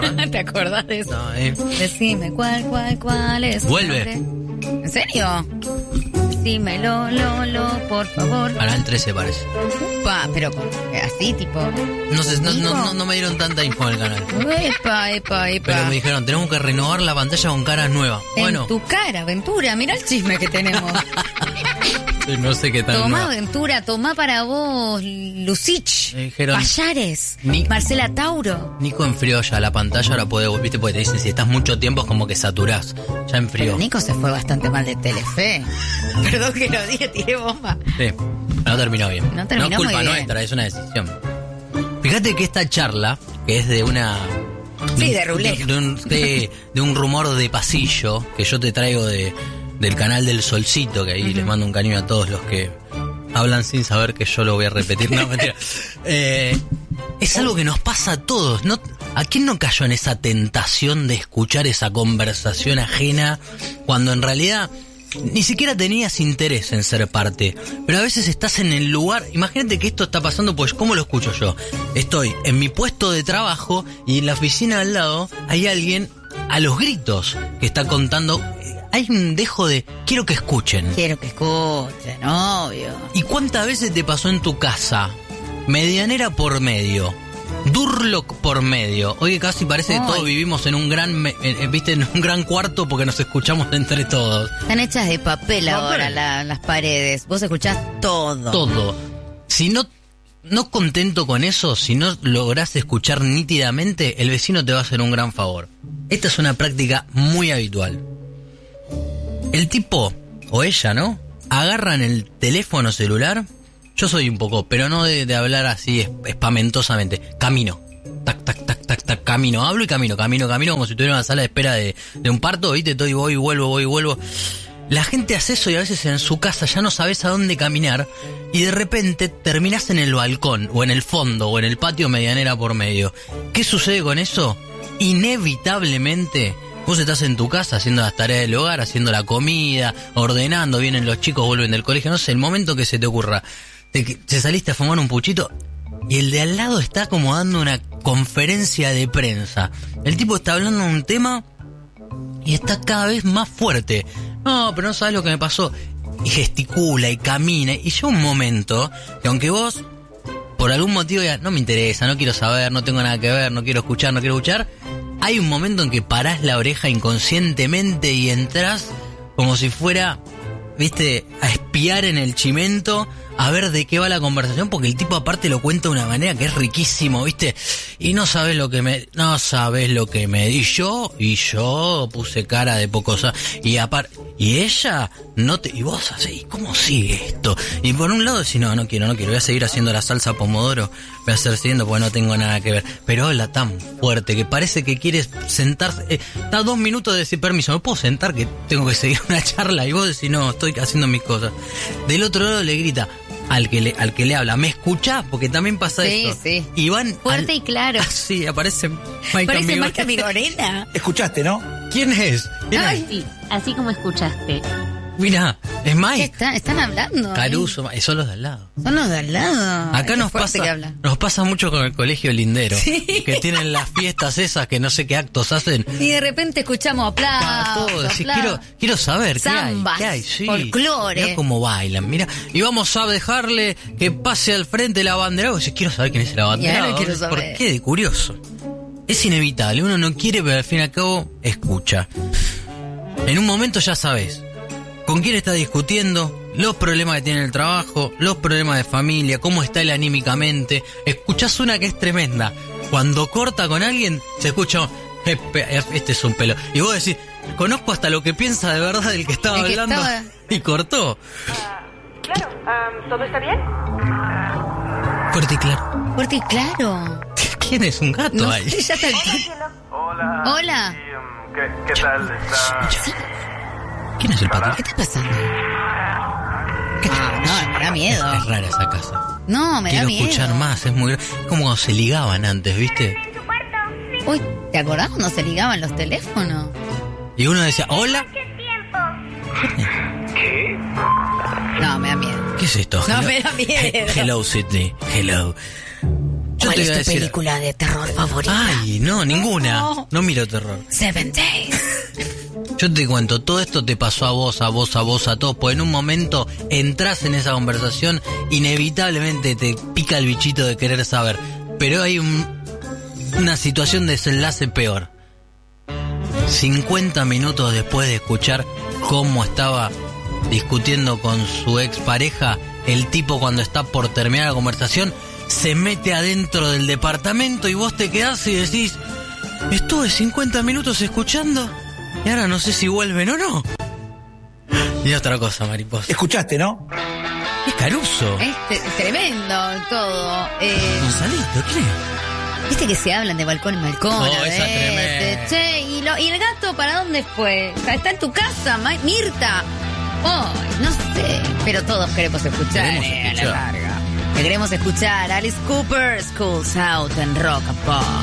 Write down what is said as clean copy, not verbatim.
¿Te acordás de eso? No, Decime cuál es. Vuelve. ¿En serio? Decímelo, por favor. Canal 13 parece. Pa, pero así, tipo. No sé, no me dieron tanta info en el canal. Epa. Pero me dijeron, tenemos que renovar la pantalla con caras nuevas. En tu cara, Ventura, mirá el chisme que tenemos. No sé qué tal. Tomá, Ventura, tomá para vos, Lucich, me dijeron, Payares, Marcela Tauro. Nico enfrió ya la pantalla, ahora puede, viste, porque te dicen, si estás mucho tiempo es como que saturás. Ya enfrió. Pero Nico se fue bastante mal de Telefe. Perdón que lo diga, tiré bomba. Sí, no terminó bien. No terminó es culpa muy bien. nuestra, es una decisión. Fíjate que esta charla, que es de una... Sí, de rulero. De un rumor de pasillo, que yo te traigo del canal del Solcito, que ahí les mando un cariño a todos los que hablan sin saber que yo lo voy a repetir. No, mentira. Es algo que nos pasa a todos. ¿No? ¿A quién no cayó en esa tentación de escuchar esa conversación ajena cuando en realidad ni siquiera tenías interés en ser parte? Pero a veces estás en el lugar. Imagínate que esto está pasando, pues ¿cómo lo escucho yo? Estoy en mi puesto de trabajo y en la oficina al lado hay alguien a los gritos que está contando. Hay un dejo de quiero que escuchen, obvio. ¿Y cuántas veces te pasó en tu casa? Medianera por medio, Durlock por medio. Oye, casi parece que todos vivimos en un gran, viste, en un gran cuarto porque nos escuchamos entre todos. Están hechas de papel ahora las paredes. Vos escuchás todo. Todo. Si no contento con eso, si no lográs escuchar nítidamente, el vecino te va a hacer un gran favor. Esta es una práctica muy habitual. El tipo, o ella, ¿no? Agarran el teléfono celular. Yo soy un poco, pero no de hablar así espamentosamente. Camino. Tac, tac, tac, tac, tac, camino. Hablo y camino, como si tuviera una sala de espera de un parto, ¿viste? Voy y vuelvo. La gente hace eso y a veces en su casa ya no sabes a dónde caminar y de repente terminás en el balcón, o en el fondo, o en el patio medianera por medio. ¿Qué sucede con eso? Inevitablemente... Vos estás en tu casa haciendo las tareas del hogar, haciendo la comida, ordenando, vienen los chicos, vuelven del colegio, no sé, el momento que se te ocurra. Te saliste a fumar un puchito y el de al lado está como dando una conferencia de prensa. El tipo está hablando de un tema y está cada vez más fuerte. No, pero no sabes lo que me pasó. Y gesticula y camina. Y llega un momento que aunque vos, por algún motivo, ya no me interesa, no quiero saber, no tengo nada que ver, no quiero escuchar, hay un momento en que parás la oreja inconscientemente y entras como si fuera, viste, a espiar en el chimento, a ver de qué va la conversación, porque el tipo aparte lo cuenta de una manera que es riquísimo, viste, y no sabes lo que me y yo puse cara de pocosa, y ella y vos así, ¿cómo sigue esto? Y por un lado decís, no quiero, voy a seguir haciendo la salsa pomodoro, voy a seguir siguiendo porque no tengo nada que ver, pero habla tan fuerte que parece que quieres sentarse, está 2 minutos de decir, permiso, ¿me puedo sentar que tengo que seguir una charla? Y vos decís, no, estoy haciendo mis cosas. Del otro lado le grita al que le habla, ¿me escuchás? Porque también pasa esto. Sí. Y van fuerte y claro. Sí, aparece Maika Migorena. ¿Escuchaste, no? ¿Quién es? Ay, sí, así como escuchaste. Mirá, es Mike. Están hablando. Caruso, son los de al lado. Son los de al lado. Acá nos pasa mucho con el colegio lindero. Sí. Que tienen las fiestas esas que no sé qué actos hacen. Y de repente escuchamos aplausos. Sí, quiero saber Zambas, qué hay. Sí. Folclore. Mirá cómo bailan, mira. Y vamos a dejarle que pase al frente el abanderado. Quiero saber quién es el abanderado. Quiero saber. ¿Por qué? De curioso. Es inevitable, uno no quiere, pero al fin y al cabo escucha. En un momento ya sabes con quién está discutiendo, los problemas que tiene en el trabajo, los problemas de familia, cómo está él anímicamente. Escuchás una que es tremenda. Cuando corta con alguien, se escucha, este es un pelo. Y vos decís, conozco hasta lo que piensa de verdad el que estaba hablando. Y cortó. Claro, ¿todo está bien? Fuerte y claro. Fuerte y claro. ¿Quién es un gato ahí? Ya está. Hola. ¿Qué tal está? ¿Quién es el patrón? ¿Qué está pasando? No, me da miedo. Es rara esa casa. No, me da miedo. Quiero escuchar más, es muy... como cuando se ligaban antes, ¿viste? Uy, ¿te acordás cuando se ligaban los teléfonos? Y uno decía, ¿hola? ¿Qué? No, me da miedo. ¿Qué es esto? No, me da miedo. Hello, Sydney. Hello. Yo ¿Cuál te es iba a tu decir- película de terror favorita? Ay, no, ninguna. No miro terror. 7 Days. Yo te cuento, todo esto te pasó a vos, a todos, porque en un momento entras en esa conversación, inevitablemente te pica el bichito de querer saber. Pero hay una situación de desenlace peor. 50 minutos después de escuchar cómo estaba discutiendo con su expareja, el tipo, cuando está por terminar la conversación, se mete adentro del departamento y vos te quedás y decís: estuve 50 minutos escuchando y ahora no sé si vuelven o no. Y otra cosa, mariposa. Escuchaste, ¿no? Es Caruso. Es tremendo todo. Gonzalito, ¿qué? Viste que se hablan de balcón en balcón. Oh, a esa veces. tremenda. Che, ¿y el gato para dónde fue? ¿Está en tu casa, Mirta? Ay, no sé. Pero todos queremos escuchar. Queremos A la escuchar. larga. Queremos escuchar Alice Cooper, Schools Out en Rock and Pop.